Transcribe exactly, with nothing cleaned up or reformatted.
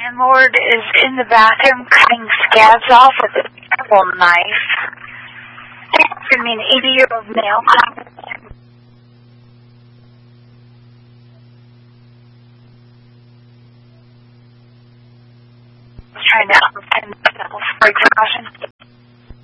landlord is in the bathroom cutting scabs off with a terrible knife. I mean, eighty-year-old male cop. Trying to understand myself for exhaustion.